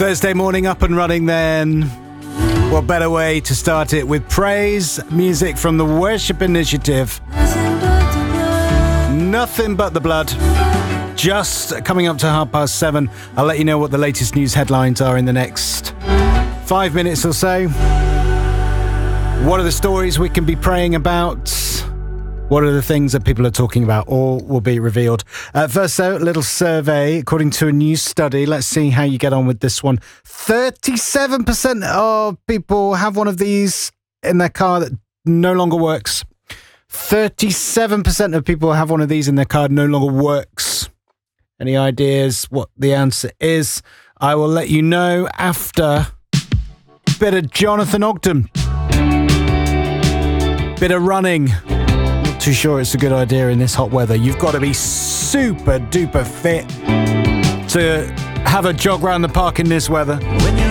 Thursday morning up and running then. What better way to start it with praise music from the Worship Initiative. Nothing but the blood. Just coming up to 7:30. I'll let you know what the latest news headlines are in the next 5 minutes or so. What are the stories we can be praying about? What are the things that people are talking about? All will be revealed. First, though, a little survey. According to a new study, let's see how you get on with this one. 37% of people have one of these in their car that no longer works. 37% of people have one of these in their car that no longer works. Any ideas what the answer is? I will let you know after a bit of Jonathan Ogden. Bit of running. Not too sure it's a good idea in this hot weather. You've got to be super duper fit to have a jog around the park in this weather. When you